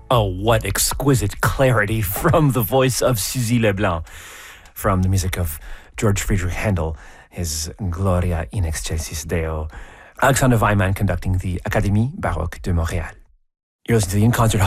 Oh, what exquisite clarity from the voice of Suzy Leblanc, from the music of George Friedrich Handel, his Gloria in Excelsis Deo. Alexander Weimann conducting the Académie Baroque de Montréal. You're listening to the In Concert